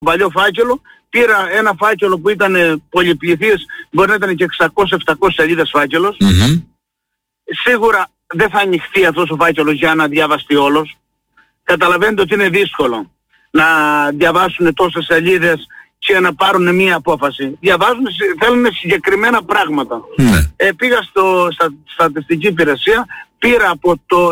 παλιό φάκελο, πήρα ένα φάκελο που ήταν πολυπληθής, μπορεί να ήταν και 600-700 σελίδες φάκελος. Σίγουρα δεν θα ανοιχτεί αυτός ο φάκελος για να διαβαστεί όλος. Καταλαβαίνετε ότι είναι δύσκολο να διαβάσουν τόσες σελίδες και να πάρουν μία απόφαση. Θέλουν συγκεκριμένα πράγματα. Πήγα στα στατιστική υπηρεσία, πήρα από το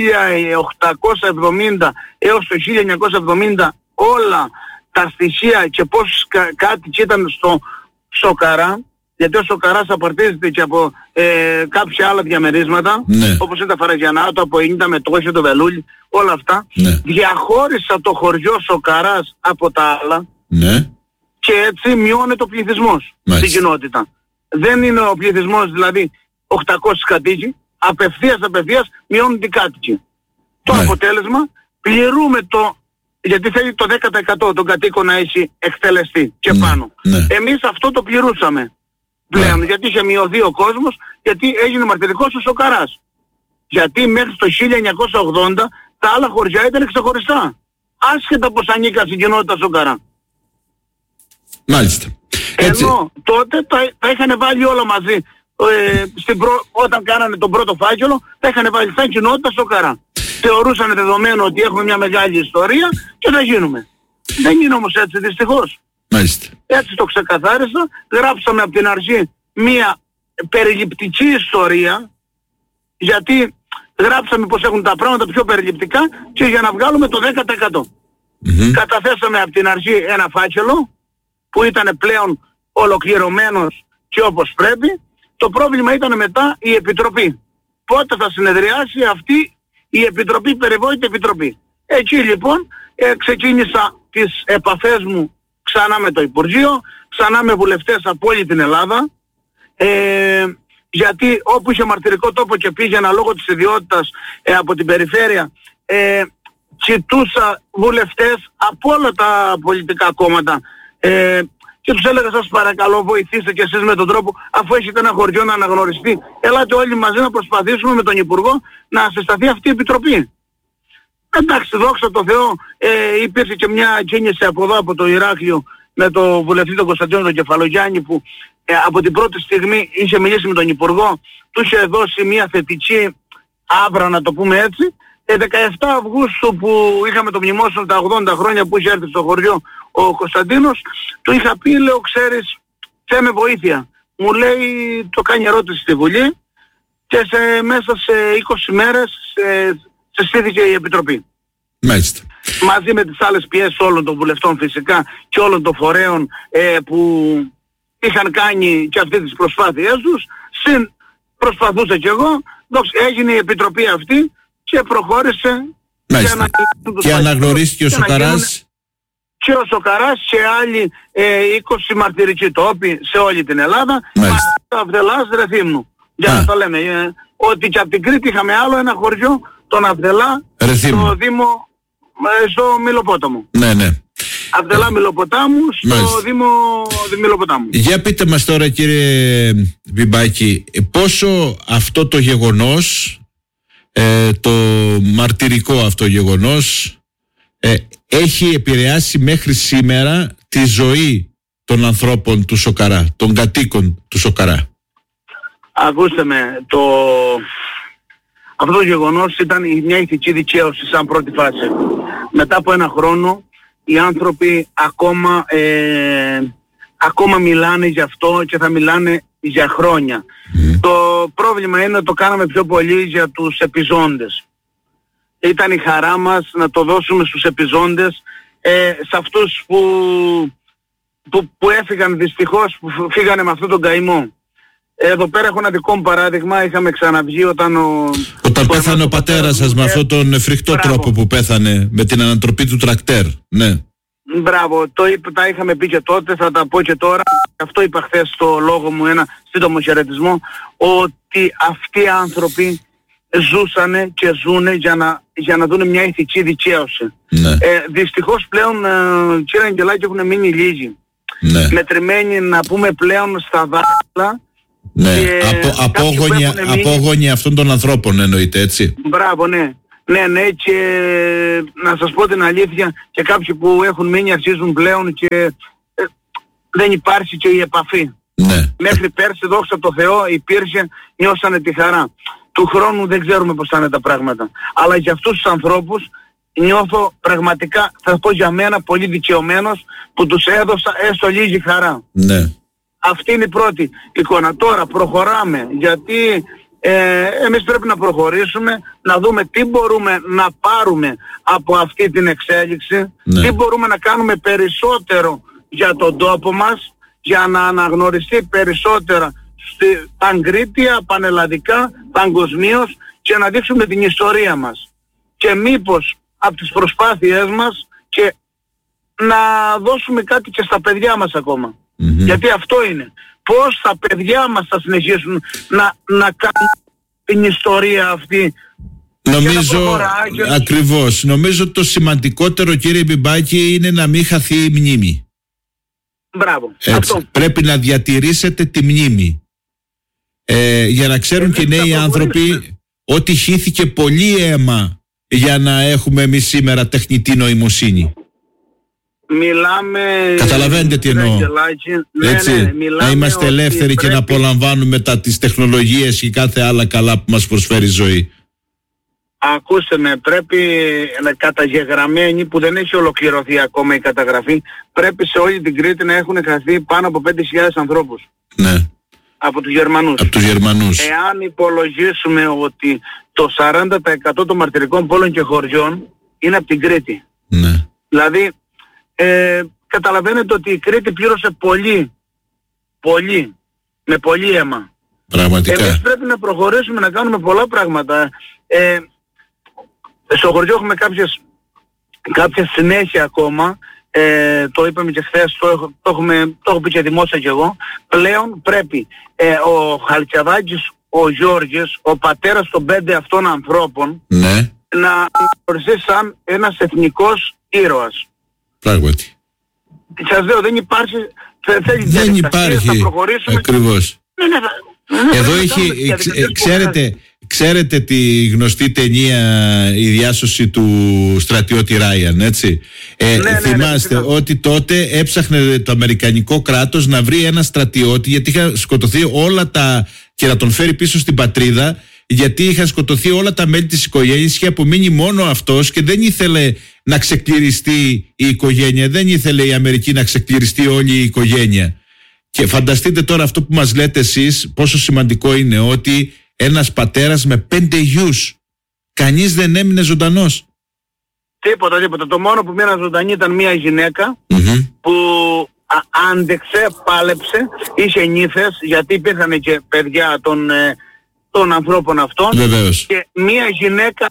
1870 έως το 1970 όλα τα στοιχεία και πώς κάτοικοι ήταν στο Σοκαρά, γιατί ο Σοκαράς απαρτίζεται και από κάποια άλλα διαμερίσματα, όπως είναι τα Φαραγιανάτο, από Ίντα, Μετώσιο, το Βελούλι, όλα αυτά. Διαχώρισα το χωριό Σοκαράς από τα άλλα και έτσι μειώνεται ο πληθυσμός στην κοινότητα. Δεν είναι ο πληθυσμός δηλαδή 800 κατοίκοι, απευθείας μειώνονται οι κάτοικοι. Το αποτέλεσμα, πληρούμε γιατί θέλει το 10% των κατοίκων να έχει εκτελεστεί και πάνω. Εμείς αυτό το πληρούσαμε πλέον, γιατί είχε μειωθεί ο κόσμος, γιατί έγινε μαρτυρικός ο Σοκαράς. Γιατί μέχρι το 1980 τα άλλα χωριά ήταν ξεχωριστά, άσχετα πως ανήκαν στην κοινότητα Σοκαρά. Μάλιστα. Ενώ τότε τα είχαν βάλει όλα μαζί. Όταν κάνανε τον πρώτο φάκελο, τα είχαν βάλει σαν κοινότητα Σοκαρά. Θεωρούσαν δεδομένο ότι έχουμε μια μεγάλη ιστορία και θα γίνουμε. Δεν είναι όμως έτσι, δυστυχώς. Μάλιστα. Έτσι το ξεκαθάρισα. Γράψαμε από την αρχή μια περιληπτική ιστορία, γιατί γράψαμε πως έχουν τα πράγματα πιο περιληπτικά και για να βγάλουμε το 10%. Καταθέσαμε από την αρχή ένα φάκελο που ήταν πλέον ολοκληρωμένος και όπως πρέπει. Το πρόβλημα ήταν μετά η Επιτροπή. Πότε θα συνεδριάσει αυτή η Επιτροπή, Περιβόητη Επιτροπή. Εκεί λοιπόν ξεκίνησα τις επαφές μου ξανά με το Υπουργείο, ξανά με βουλευτές από όλη την Ελλάδα, γιατί όπου είχε μαρτυρικό τόπο και πήγαινα λόγω της ιδιότητας από την περιφέρεια, κοιτούσα βουλευτές από όλα τα πολιτικά κόμματα και τους έλεγα, σας παρακαλώ βοηθήστε και εσείς με τον τρόπο, αφού έχετε ένα χωριό να αναγνωριστεί, ελάτε όλοι μαζί να προσπαθήσουμε με τον Υπουργό να συσταθεί αυτή η Επιτροπή. Εντάξει, δόξα τω Θεώ, υπήρχε και μια κίνηση από εδώ, από το Ηράκλειο, με το βουλευτή τον Κωνσταντίνο τον Κεφαλογιάννη, που από την πρώτη στιγμή είχε μιλήσει με τον Υπουργό, του είχε δώσει μια θετική άβρα, να το πούμε έτσι. 17 Αυγούστου που είχαμε το μνημόσυνο τα 80 χρόνια που είχε έρθει στο χωριό ο Κωνσταντίνος, του είχα πει, λέω, ξέρεις, θέμε βοήθεια. Μου λέει, το κάνει ερώτηση στη Βουλή και μέσα σε 20 μέρες συστήθηκε η Επιτροπή. Μάλιστα. Μαζί με τις άλλες πιέσεις όλων των βουλευτών φυσικά και όλων των φορέων που είχαν κάνει και αυτές τις προσπάθειές τους, προσπαθούσα κι εγώ, έγινε η Επιτροπή αυτή και προχώρησε. Και αναγνωρίστηκε ο Σοκαράς. Και ο Σοκαράς και άλλοι 20 μαρτυρικοί τόποι σε όλη την Ελλάδα. Αυδελάς Ρεθύμνου. Για να το λέμε. Ότι και από την Κρήτη είχαμε άλλο ένα χωριό, τον Αυδελά, στο Δήμο, στο Μιλοπόταμο. Ναι. Αυδελά Μιλοποτάμου, στο Δήμο Μιλοποτάμου. Για πείτε μας τώρα, κύριε Μπιμπάκη, πόσο αυτό το γεγονός, το μαρτυρικό αυτό γεγονός, έχει επηρεάσει μέχρι σήμερα τη ζωή των ανθρώπων του Σοκαρά, των κατοίκων του Σοκαρά? Ακούστε με, αυτό το γεγονός ήταν μια ηθική δικαίωση σαν πρώτη φάση. Μετά από ένα χρόνο οι άνθρωποι ακόμα μιλάνε γι' αυτό και θα μιλάνε για χρόνια. Το πρόβλημα είναι ότι το κάναμε πιο πολύ για τους επιζώντες. Ήταν η χαρά μας να το δώσουμε στους επιζώντες, σε αυτούς που έφυγαν δυστυχώς, που φύγανε με αυτόν τον καημό. Εδώ πέρα έχω ένα δικό μου παράδειγμα. Είχαμε ξαναβγεί όταν πέθανε ο πατέρας σας με αυτόν τον φρικτό τρόπο που πέθανε, με την ανατροπή του τρακτέρ. Ναι. Μπράβο, τα είχαμε πει και τότε, θα τα πω και τώρα. Αυτό είπα χθες στο λόγο μου, ένα σύντομο χαιρετισμό, ότι αυτοί οι άνθρωποι ζούσανε και ζουνε για να δουν μια ηθική δικαίωση. Ναι. Δυστυχώς πλέον, κύριε Αγγελάκη, έχουν μείνει λίγοι. Ναι. Μετρημένοι, να πούμε, πλέον στα δάχτυλα. Ναι, απόγονοι αυτών των ανθρώπων εννοείται, έτσι. Μπράβο, ναι. Ναι, και να σας πω την αλήθεια, και κάποιοι που έχουν μείνει αρχίζουν πλέον και δεν υπάρχει και η επαφή. Ναι. Μέχρι πέρσι, δόξα τω Θεώ, υπήρχε, νιώσανε τη χαρά. Του χρόνου δεν ξέρουμε πώς θα είναι τα πράγματα. Αλλά για αυτούς τους ανθρώπους νιώθω πραγματικά, θα πω για μένα, πολύ δικαιωμένος που τους έδωσα έστω λίγη χαρά. Ναι. Αυτή είναι η πρώτη εικόνα. Τώρα προχωράμε, γιατί εμείς πρέπει να προχωρήσουμε, να δούμε τι μπορούμε να πάρουμε από αυτή την εξέλιξη, ναι. τι μπορούμε να κάνουμε περισσότερο για τον τόπο μας, για να αναγνωριστεί περισσότερα παγκρίτια, πανελλαδικά, παγκοσμίως, και να δείξουμε την ιστορία μας. Και μήπως από τις προσπάθειές μας και να δώσουμε κάτι και στα παιδιά μας ακόμα. Γιατί αυτό είναι. Πώς τα παιδιά μας θα συνεχίσουν να κάνουν την ιστορία αυτή. Νομίζω, ακριβώς, νομίζω το σημαντικότερο, κύριε Μπιμπάκη, είναι να μην χαθεί η μνήμη. Μπράβο. Αυτό. Πρέπει να διατηρήσετε τη μνήμη. Για να ξέρουν και οι νέοι άνθρωποι ότι χύθηκε πολύ αίμα για να έχουμε εμείς σήμερα τεχνητή νοημοσύνη. Μιλάμε... Καταλαβαίνετε τι εννοώ. Έτσι, ναι, να είμαστε ελεύθεροι και να απολαμβάνουμε τις τεχνολογίες και κάθε άλλα καλά που μας προσφέρει η ζωή. Ακούστε με, πρέπει να καταγεγραμμένοι, που δεν έχει ολοκληρωθεί ακόμα η καταγραφή, πρέπει σε όλη την Κρήτη να έχουν χαθεί πάνω από 5.000 ανθρώπους. Ναι. Από τους Γερμανούς. Από τους Γερμανούς. Εάν υπολογίσουμε ότι το 40% των μαρτυρικών πόλεων και χωριών είναι από την Κρήτη. Ναι. Δηλαδή, καταλαβαίνετε ότι η Κρήτη πλήρωσε πολύ, με πολύ αίμα. Πραγματικά. Εμείς πρέπει να προχωρήσουμε να κάνουμε πολλά πράγματα. Στο χωριό έχουμε κάποια συνέχεια ακόμα, το είπαμε και χθες, το έχω πει και δημόσια κι εγώ. Πλέον πρέπει ο Χαλκιαδάκης, ο Γιώργης, ο πατέρας των 5 αυτών ανθρώπων, ναι, να οριστεί σαν ένας εθνικός ήρωας. Πράγματι. Σας λέω, δεν υπάρχει, δεν υπάρχει, θα προχωρήσουμε. Ακριβώς. Εδώ έχει, ξέρετε τη γνωστή ταινία «Η διάσωση του στρατιώτη Ράιαν», έτσι. Θυμάστε ότι τότε έψαχνε το αμερικανικό κράτος να βρει ένα στρατιώτη, γιατί είχαν σκοτωθεί όλα και να τον φέρει πίσω στην πατρίδα, γιατί είχαν σκοτωθεί όλα τα μέλη της οικογένειας, είχε απομείνει μόνο αυτός και δεν ήθελε να ξεκληριστεί η οικογένεια, δεν ήθελε η Αμερική να ξεκληριστεί όλη η οικογένεια. Και φανταστείτε τώρα αυτό που μας λέτε εσείς, πόσο σημαντικό είναι, ότι ένας πατέρας με 5 γιους, κανείς δεν έμεινε ζωντανός. Τίποτα. Το μόνο που μείναν ζωντανή ήταν μια γυναίκα που άντεξε, πάλεψε, είχε νύφες, γιατί υπήρχαν και παιδιά των ανθρώπων αυτών. Βεβαίως. Και μια γυναίκα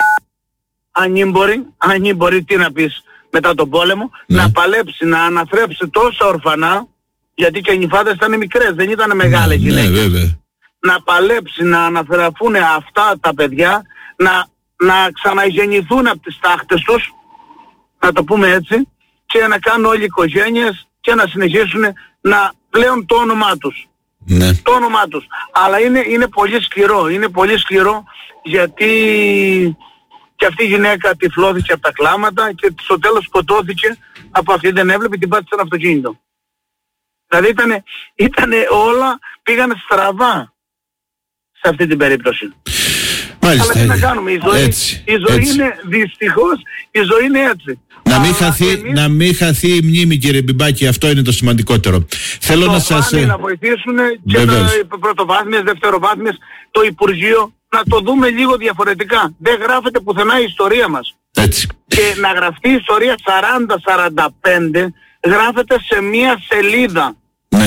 ανήμπορη, τι να πεις, μετά τον πόλεμο, να παλέψει, να αναθρέψει τόσα ορφανά, γιατί και οι νυφάδες ήταν μικρές, δεν ήταν μεγάλες γυναίκες. Βέβαια. Να παλέψει, να αναθρεφούν αυτά τα παιδιά, να ξαναγεννηθούν από τις τάχτες τους, να το πούμε έτσι, και να κάνουν όλοι οι οικογένειες και να συνεχίσουν πλέον το όνομά τους. Ναι. Το όνομά τους. Αλλά είναι πολύ σκληρό, γιατί και αυτή η γυναίκα τυφλώθηκε από τα κλάματα και στο τέλος σκοτώθηκε από αυτή, δεν έβλεπε, την πάτησε ένα αυτοκίνητο. Δηλαδή ήτανε όλα, πήγανε στραβά σε αυτή την περίπτωση. Μάλιστα. Αλλά τι να κάνουμε, η ζωή είναι, δυστυχώς, η ζωή είναι έτσι. Να μην χαθεί η μνήμη, κύριε Μπιμπάκη, αυτό είναι το σημαντικότερο. Θέλω να σας... να βοηθήσουν και τα πρωτοβάθμιες, δευτεροβάθμιες, το Υπουργείο, να το δούμε λίγο διαφορετικά. Δεν γράφεται πουθενά η ιστορία μας. Έτσι. Και να γραφτεί η ιστορία 40-45, γράφεται σε μία σελίδα. Ναι.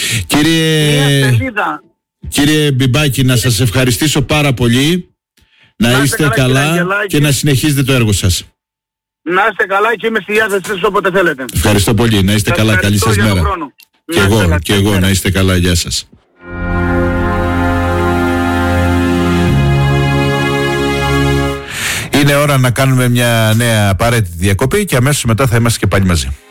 Μία σελίδα. Κύριε Μπιμπάκη, να σας ευχαριστήσω πάρα πολύ. Να είστε καλά και να συνεχίζετε το έργο σας. Να είστε καλά και είμαι στη διάθεσή σας όποτε θέλετε. Ευχαριστώ πολύ. Να είστε καλά. Καλή σας μέρα. Και εγώ να είστε καλά. Γεια σας. Είναι ώρα να κάνουμε μια νέα απαραίτητη διακοπή και αμέσως μετά θα είμαστε και πάλι μαζί.